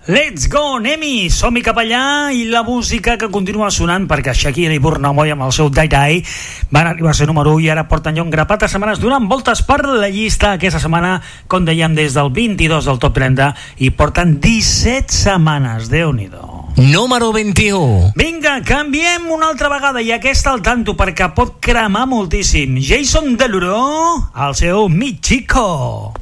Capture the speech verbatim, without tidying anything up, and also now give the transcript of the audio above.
Let's go, anem-hi! Som-hi cap allà i la música que continua sonant perquè Shakira i Burna Boy amb el seu Die Die van arribar a ser número u i ara porten ja un grapat de setmanes donant voltes per la llista. Aquesta setmana, com dèiem, des del vint-i-dos del top trenta i porten disset setmanes, Déu-n'hi-do. Número vint-i-u. Vinga, canviem una altra vegada i aquesta al tanto perquè pot cremar moltíssim. Jason Derulo, el seu Mi Chico.